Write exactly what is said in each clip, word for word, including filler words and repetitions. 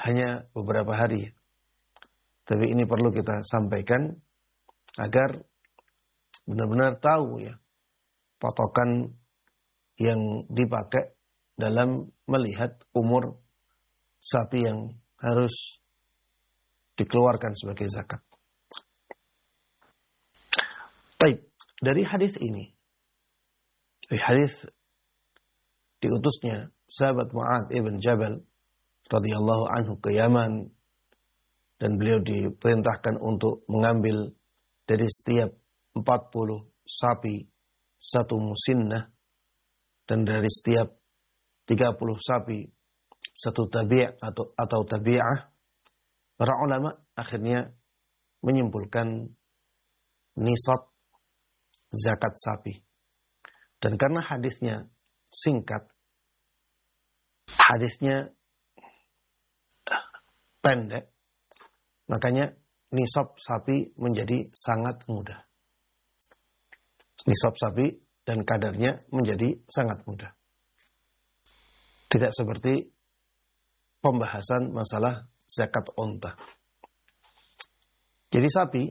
hanya beberapa hari. Tapi ini perlu kita sampaikan agar benar-benar tahu ya patokan yang dipakai dalam melihat umur sapi yang harus dikeluarkan sebagai zakat. Baik, dari hadis ini, dari hadis diutusnya sahabat Mu'adz ibn Jabal radhiyallahu anhu ke Yaman, dan beliau diperintahkan untuk mengambil dari setiap empat puluh sapi satu musinnah, dan dari setiap tiga puluh sapi satu tabi' atau atau tabi'ah. Para ulama akhirnya menyimpulkan nisab zakat sapi. Dan karena hadisnya singkat, hadisnya pendek, makanya nisab sapi menjadi sangat mudah. Nisab sapi dan kadarnya menjadi sangat mudah. Tidak seperti pembahasan masalah zakat unta. Jadi sapi,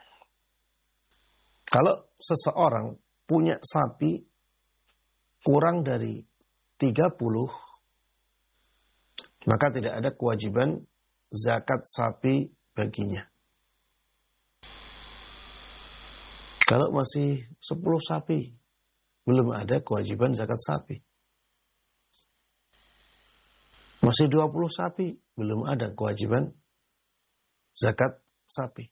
kalau seseorang punya sapi kurang dari tiga puluh, maka tidak ada kewajiban zakat sapi baginya. Kalau masih sepuluh sapi, belum ada kewajiban zakat sapi. Masih dua puluh sapi, belum ada kewajiban zakat sapi.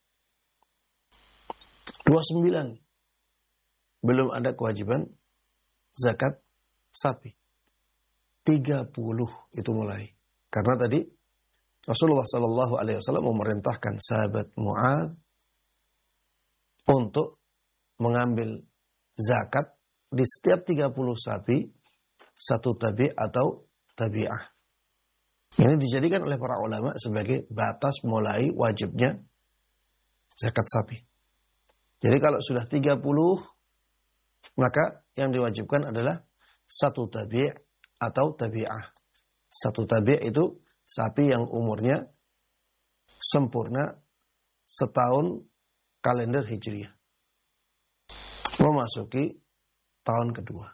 dua puluh sembilan, belum ada kewajiban zakat sapi. tiga puluh itu mulai. Karena tadi Rasulullah Shallallahu Alaihi Wasallam memerintahkan sahabat Mu'adz untuk mengambil zakat di setiap tiga puluh sapi satu tabi atau tabi'ah. Ini dijadikan oleh para ulama sebagai batas mulai wajibnya zakat sapi. Jadi kalau sudah tiga puluh, maka yang diwajibkan adalah satu tabi' atau tabi'ah. Satu tabi' itu sapi yang umurnya sempurna setahun kalender Hijriah, memasuki tahun kedua.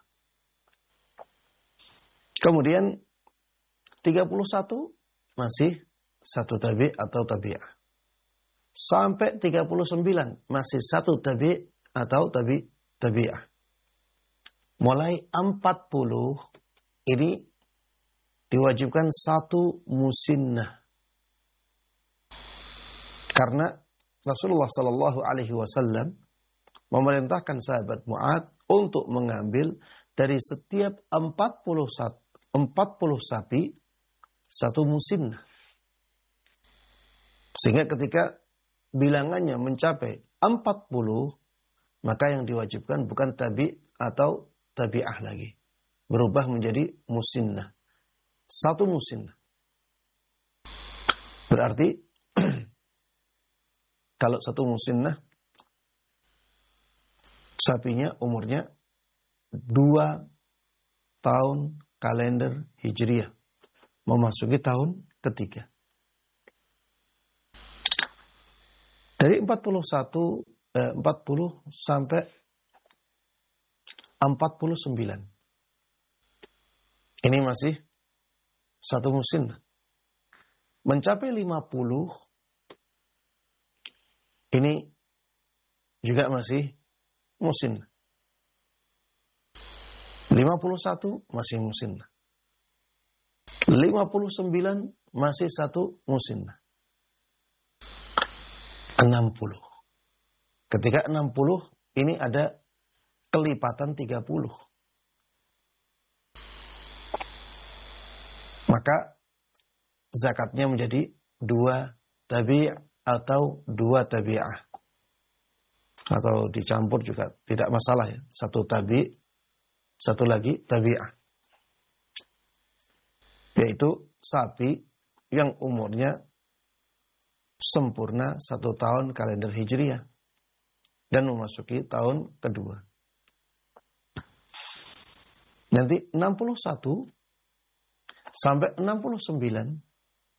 Kemudian tiga puluh satu masih satu tabi' atau tabi'ah. Sampai tiga puluh sembilan masih satu tabi' atau tabi' tabi'ah. Mulai empat puluh ini diwajibkan satu musinnah. Karena Rasulullah Sallallahu Alaihi Wasallam memerintahkan sahabat Mu'adz untuk mengambil dari setiap empat puluh sapi satu musinnah. Sehingga ketika bilangannya mencapai empat puluh, maka yang diwajibkan bukan tabi atau tabi'ah lagi. Berubah menjadi musinnah. Satu musinnah. Berarti kalau satu musinnah, sapinya umurnya dua tahun kalender Hijriah, memasuki tahun ketiga. Dari empat puluh satu, eh, empat puluh sampai empat puluh sembilan. Ini masih satu musinnah. Mencapai lima puluh, ini juga masih musinnah. lima puluh satu masih musinnah. lima puluh sembilan masih satu musinnah. enam puluh. Ketika enam puluh, ini ada kelipatan tiga puluh. Maka zakatnya menjadi dua tabi' atau dua tabi'ah. Atau dicampur juga tidak masalah ya. Satu tabi', satu lagi tabi'ah. Yaitu sapi yang umurnya sempurna satu tahun kalender Hijriah dan memasuki tahun kedua. Nanti enam puluh satu sampai enam puluh sembilan